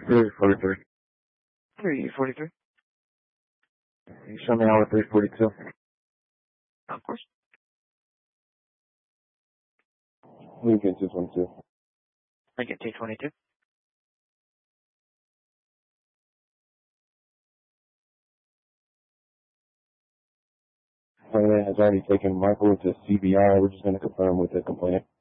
343. 343. You show me hour 342. Of course. Lincoln 222. Lincoln 222. Complainant has already taken Michael to CBI. We're just going to confirm with the complainant.